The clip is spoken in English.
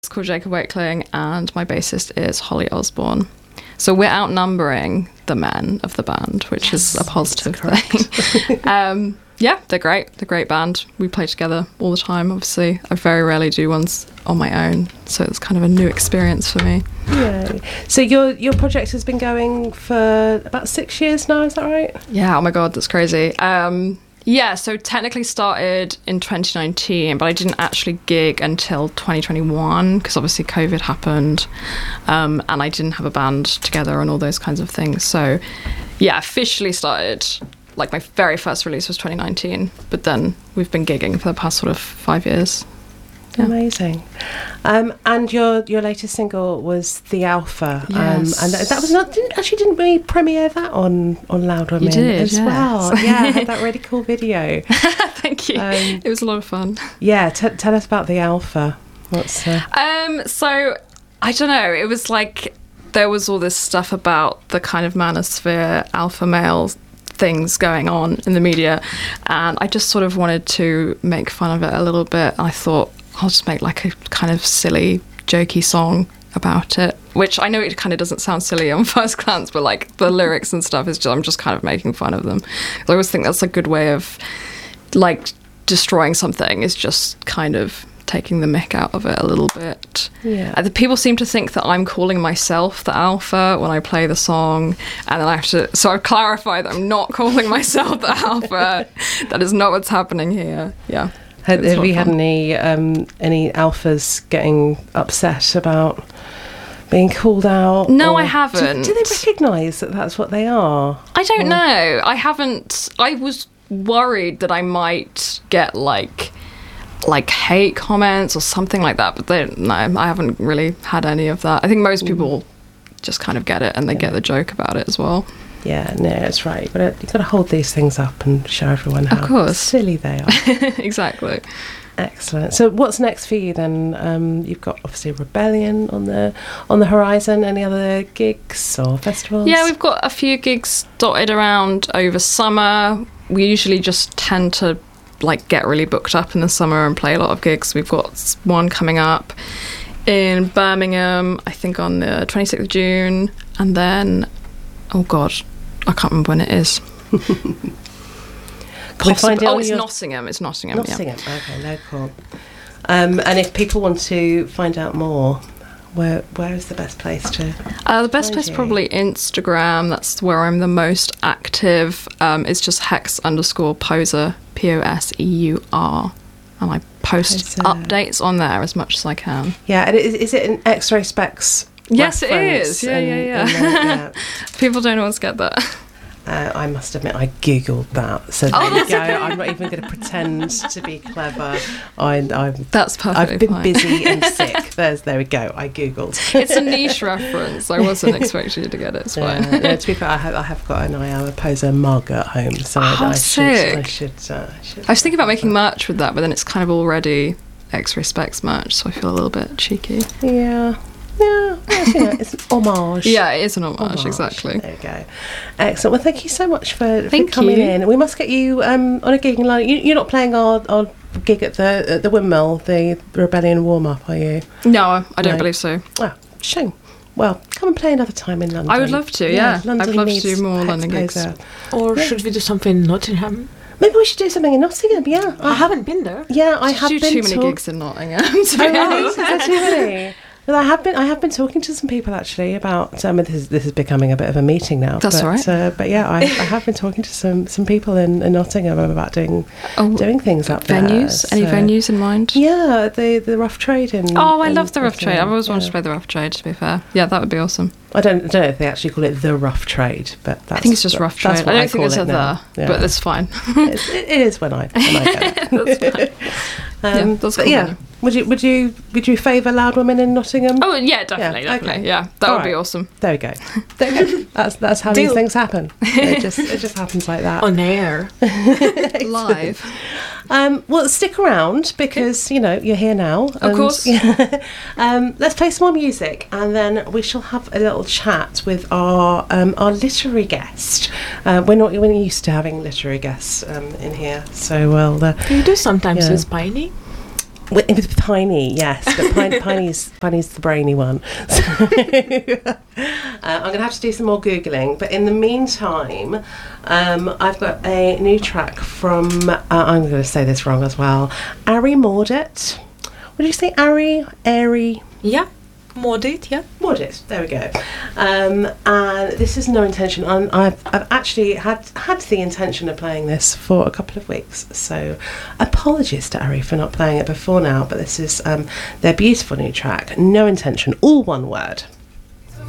It's called Jacob Wakeling, and my bassist is Holly Osborne. So we're outnumbering the men of the band, which is a positive thing. Yeah, they're great. They're a great band. We play together all the time, obviously. I very rarely do ones on my own, so it's kind of a new experience for me. Yeah. So your project has been going for about 6 years now, is that right? Yeah, oh my God, that's crazy. Yeah, so technically started in 2019, but I didn't actually gig until 2021 because obviously COVID happened, and I didn't have a band together and all those kinds of things. So yeah, officially started, like my very first release was 2019, but then we've been gigging for the past sort of 5 years. Yeah. Amazing. And your latest single was The Alpha. Yes. And that was didn't we premiere that on Loud Women you did, as yes. well? Yeah, I had that really cool video. Thank you. It was a lot of fun. Yeah, tell us about The Alpha. What's so I don't know, it was like there was all this stuff about the kind of manosphere alpha male things going on in the media, and I just sort of wanted to make fun of it a little bit. I thought I'll just make like a kind of silly, jokey song about it, which I know it kind of doesn't sound silly on first glance, but like the lyrics and stuff is just, I'm just kind of making fun of them. I always think that's a good way of like destroying something, is just kind of taking the mick out of it a little bit. Yeah. The people seem to think that I'm calling myself the alpha when I play the song, and then I have to sort of clarify that I'm not calling myself the alpha. That is not what's happening here. Yeah. Have you had any alphas getting upset about being called out? No, I haven't. Do they recognise that that's what they are? I don't know. I haven't. I was worried that I might get like hate comments or something like that, but no, I haven't really had any of that. I think most people just kind of get it, and they get the joke about it as well. Yeah, no, that's right. But you've got to hold these things up and show everyone how silly they are. Exactly. Excellent. So what's next for you then? You've got obviously Rebellion on the horizon. Any other gigs or festivals? Yeah, we've got a few gigs dotted around over summer. We usually just tend to like get really booked up in the summer and play a lot of gigs. We've got one coming up in Birmingham, I think on the 26th of June, and then, oh God, I can't remember when it is. It's Nottingham. It's Nottingham. Nottingham. Yeah. Okay, local. And if people want to find out more, where is the best place to? The best place probably Instagram. That's where I'm the most active. It's just hex_poser, POSEUR, and I post updates on there as much as I can. Yeah, and is it an X-Ray Specs? Yes, it is. Yeah. People don't always get that. I must admit, I googled that. So there you go. I'm not even going to pretend to be clever. That's perfectly I've been fine. busy and sick. There we go. I googled. It's a niche reference. I wasn't expecting you to get it. It's fine. No, to be fair, I have got an I Am a Poser mug at home, so I should. I was thinking about making merch with that, but then it's kind of already X-Ray Specs merch, so I feel a little bit cheeky. Yeah. Yeah, it's an homage. Yeah, it is an homage, exactly. There you go. Excellent. Well, thank you so much for coming in. We must get you on a gigging line. You're not playing our gig at the Windmill, the Rebellion warm-up, are you? No, I don't believe so. Oh, shame. Well, come and play another time in London. I would love to, yeah. I'd love to do more London gigs. Or should we do something in Nottingham? Maybe we should do something in Nottingham, yeah. I haven't been there. Yeah, I have been been too many gigs in Nottingham, to be honest. honest. Is there too many? Well, I have been talking to some people actually about. This is becoming a bit of a meeting now. That's all right. But yeah, I have been talking to some people in Nottingham about doing things up there. Venues? Any venues in mind? Yeah, the Rough Trade in. Oh, I love the Rough Trade. I've always wanted to play the Rough Trade. To be fair, yeah, that would be awesome. I don't know if they actually call it the Rough Trade, but I think it's just Rough Trade. I don't think there's a but it's fine. It is when I get it. That's fine. Yeah. Would you favour Loud Women in Nottingham? Oh yeah, definitely. Okay. Yeah, that would be awesome. There we go. That's how these things happen. It just happens like that on air, live. Well, stick around because you're here now. Of course. Let's play some more music, and then we shall have a little chat with our literary guest. We're not used to having literary guests in here, so you do sometimes with Spiny. With Piney, yes, but Piney's the brainy one. So, I'm going to have to do some more Googling, but in the meantime, I've got a new track from, I'm going to say this wrong as well, Ari Maudit. What did you say, Ari? Airy? Yeah. Maudit, yeah. Maudit, there we go. And this is No Intention. I've actually had the intention of playing this for a couple of weeks, so apologies to Ari for not playing it before now, but this is their beautiful new track, No Intention, all one word.